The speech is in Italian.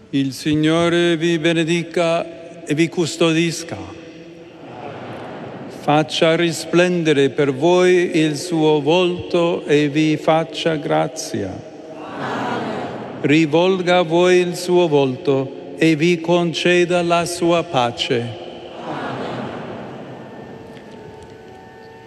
Il Signore vi benedica e vi custodisca. Faccia risplendere per voi il suo volto e vi faccia grazia. Rivolga a voi il suo volto e vi conceda la sua pace.